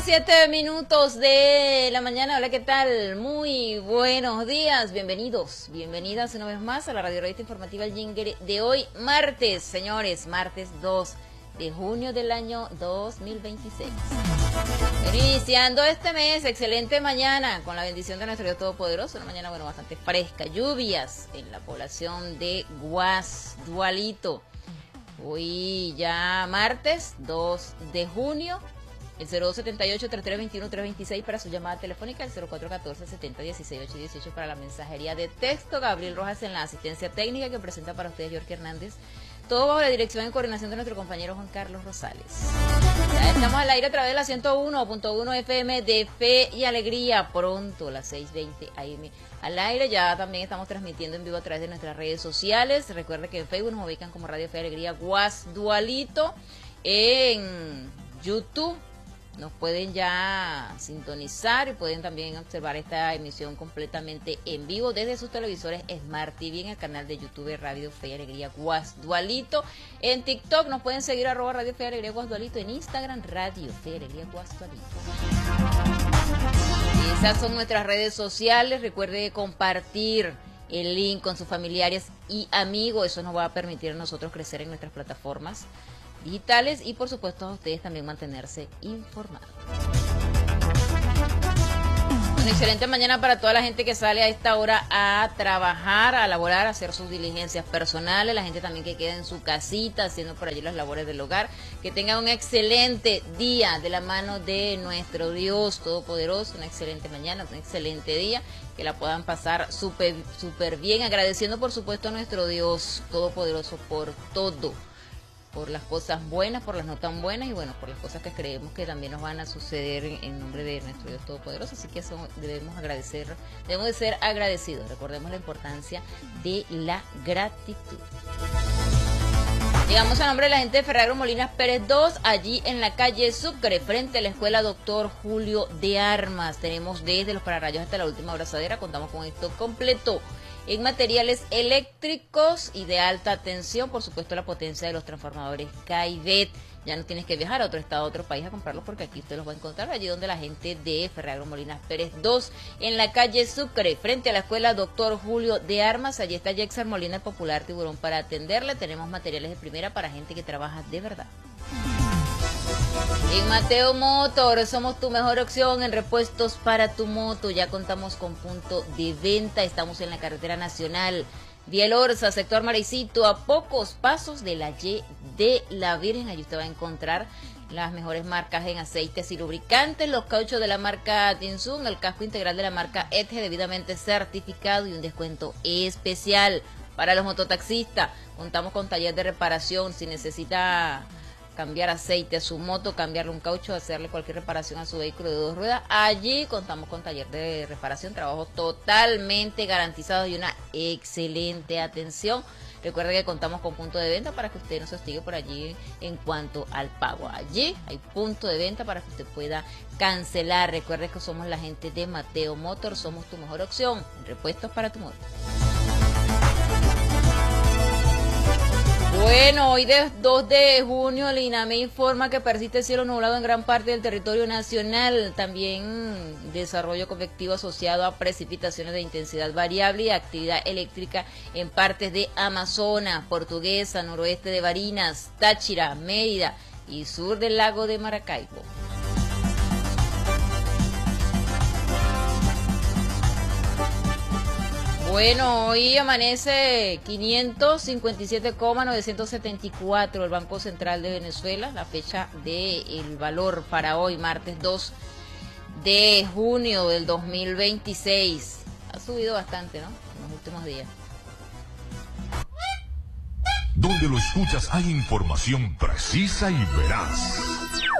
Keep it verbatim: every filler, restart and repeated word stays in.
siete minutos de la mañana. Hola, ¿qué tal? Muy buenos días. Bienvenidos, bienvenidas una vez más a la Radio Revista Informativa El Jingle de hoy, martes, señores, martes dos de junio del año dos mil veintiséis. Iniciando este mes, excelente mañana, con la bendición de nuestro Dios Todopoderoso. Una mañana, bueno, bastante fresca. Lluvias en la población de Guasdualito. Hoy ya martes dos de junio. El cero dos siete ocho, tres tres dos uno, tres dos seis para su llamada telefónica, el cero cuatro uno cuatro, siete cero uno seis, ocho uno ocho para la mensajería de texto. Gabriel Rojas en la asistencia técnica, que presenta para ustedes Jorge Hernández. Todo bajo la dirección y coordinación de nuestro compañero Juan Carlos Rosales. Ya estamos al aire a través de la ciento uno punto uno F M de Fe y Alegría. Pronto, las seis veinte A M al aire. Ya también estamos transmitiendo en vivo a través de nuestras redes sociales. Recuerden que en Facebook nos ubican como Radio Fe y Alegría Guasdualito. En YouTube nos pueden ya sintonizar y pueden también observar esta emisión completamente en vivo desde sus televisores Smart T V en el canal de YouTube Radio Fe y Alegría Guasdualito. En TikTok nos pueden seguir arroba Radio Fe y Alegría Guasdualito. En Instagram Radio Fe y Alegría Guasdualito. Y esas son nuestras redes sociales. Recuerde compartir el link con sus familiares y amigos. Eso nos va a permitir a nosotros crecer en nuestras plataformas digitales y por supuesto a ustedes también mantenerse informados. Una excelente mañana para toda la gente que sale a esta hora a trabajar, a laborar, a hacer sus diligencias personales, la gente también que queda en su casita haciendo por allí las labores del hogar. Que tengan un excelente día de la mano de nuestro Dios Todopoderoso, una excelente mañana, un excelente día, que la puedan pasar súper súper bien, agradeciendo por supuesto a nuestro Dios Todopoderoso por todo, por las cosas buenas, por las no tan buenas y bueno, por las cosas que creemos que también nos van a suceder en, en nombre de nuestro Dios Todopoderoso. Así que eso debemos agradecer, debemos de ser agradecidos. Recordemos la importancia de la gratitud. Llegamos a nombre de la gente de Ferragamo Molinas Pérez dos, allí en la calle Sucre, frente a la escuela Doctor Julio de Armas. Tenemos desde los pararrayos hasta la última abrazadera, contamos con esto completo en materiales eléctricos y de alta tensión, por supuesto la potencia de los transformadores Caivet. Ya no tienes que viajar a otro estado, a otro país a comprarlos, porque aquí usted los va a encontrar allí donde la gente de Ferragamo Molinas Pérez dos, en la calle Sucre, frente a la escuela Doctor Julio de Armas. Allí está Yexar Molina, el popular tiburón, para atenderle. Tenemos materiales de primera para gente que trabaja de verdad. En Mateo Motor somos tu mejor opción en repuestos para tu moto. Ya contamos con punto de venta. Estamos en la carretera nacional Vía Lorza, sector Marecito, a pocos pasos de la Y de la Virgen. Allí usted va a encontrar las mejores marcas en aceites y lubricantes, los cauchos de la marca Tinsum, el casco integral de la marca E T G debidamente certificado y un descuento especial para los mototaxistas. Contamos con taller de reparación si necesita cambiar aceite a su moto, cambiarle un caucho, hacerle cualquier reparación a su vehículo de dos ruedas. Allí contamos con taller de reparación, trabajo totalmente garantizado y una excelente atención. Recuerde que contamos con punto de venta para que usted no se hostigue por allí en cuanto al pago. Allí hay punto de venta para que usted pueda cancelar. Recuerde que somos la gente de Mateo Motor, somos tu mejor opción en repuestos para tu moto. Bueno, hoy de dos de junio el INAME informa que persiste cielo nublado en gran parte del territorio nacional. También desarrollo convectivo asociado a precipitaciones de intensidad variable y actividad eléctrica en partes de Amazonas, Portuguesa, noroeste de Barinas, Táchira, Mérida y sur del lago de Maracaibo. Bueno, hoy amanece quinientos cincuenta y siete coma novecientos setenta y cuatro el Banco Central de Venezuela, la fecha del valor para hoy, martes dos de junio del dos mil veintiséis. Ha subido bastante, ¿no? En los últimos días. Donde lo escuchas hay información precisa y veraz.